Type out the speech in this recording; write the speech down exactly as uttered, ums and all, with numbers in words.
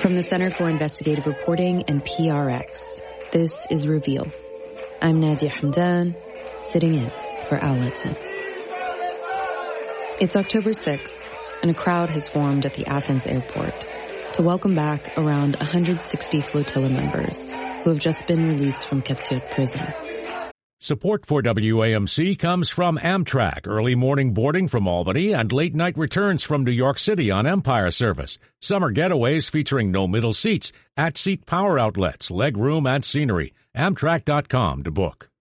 From the Center for Investigative Reporting and P R X, this is Reveal. I'm Nadia Hamdan, sitting in for Al Letson. It's October sixth, and a crowd has formed at the Athens airport to welcome back around one hundred sixty flotilla members who have just been released from Ketziot prison. Support for W A M C comes from Amtrak, early morning boarding from Albany and late-night returns from New York City on Empire Service. Summer getaways featuring no middle seats, at-seat power outlets, leg room, and scenery. Amtrak dot com to book.